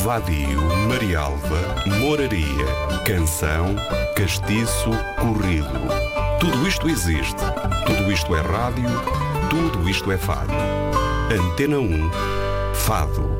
vadio, marialva, moraria, canção, castiço, corrido. Tudo isto existe, tudo isto é rádio, tudo isto é fado. Antena 1, Fado.